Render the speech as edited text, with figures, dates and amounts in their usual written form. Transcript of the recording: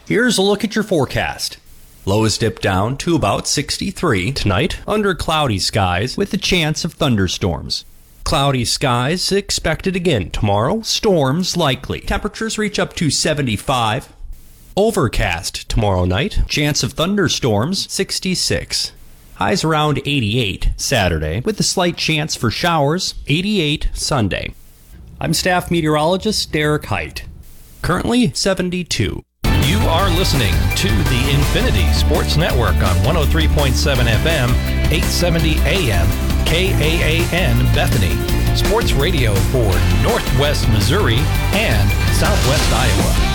Here's a look at your forecast. Lows dip down to about 63 tonight under cloudy skies with a chance of thunderstorms. Cloudy skies expected again tomorrow. Storms likely. Temperatures reach up to 75. Overcast tomorrow night. Chance of thunderstorms 66. Highs around 88 Saturday with a slight chance for showers 88 Sunday. I'm staff meteorologist Derek Height. Currently 72. You are listening to the Infinity Sports Network on 103.7 FM, 870 AM, KAAN Bethany. Sports radio for Northwest Missouri and Southwest Iowa.